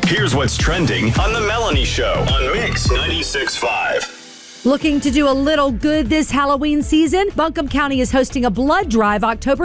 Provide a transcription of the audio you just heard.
Here's what's trending on The Melanie Show on Mix 96.5. Looking to do a little good this Halloween season? Buncombe County is hosting a blood drive October